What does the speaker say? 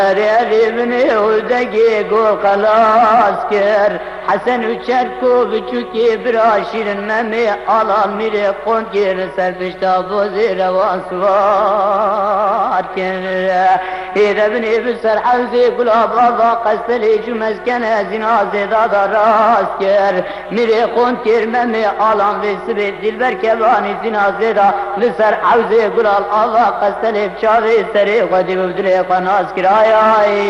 ابن ودقي قول خلاص كر حسن وشركو بچوكي براشير ممي على ميري قون كير سربشتا بوزير وانسوار كر ابن بسر حوزي قلاب غضا قستلي جمز كان زنازي دادا راس كر ميري قون كير ممي على بسبت دلبر كباني زنازي دا لسر حوزي قلاب غضا قستلي بشاوي سري غدي ببدلي قناس كراي